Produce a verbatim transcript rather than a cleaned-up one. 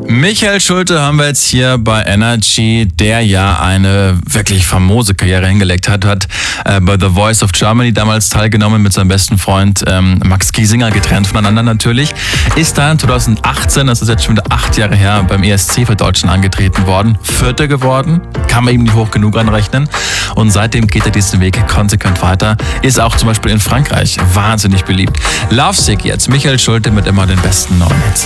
Michael Schulte haben wir jetzt hier bei Energy, der ja eine wirklich famose Karriere hingelegt hat, hat äh, bei The Voice of Germany damals teilgenommen mit seinem besten Freund ähm, Max Giesinger, getrennt voneinander natürlich. Ist dann zwanzig achtzehn, das ist jetzt schon wieder acht Jahre her, beim E S C für Deutschland angetreten worden, Vierter geworden, kann man ihm nicht hoch genug anrechnen und seitdem geht er diesen Weg konsequent weiter, ist auch zum Beispiel in Frankreich wahnsinnig beliebt. Lovesick jetzt, Michael Schulte mit immer den besten neuen Hits.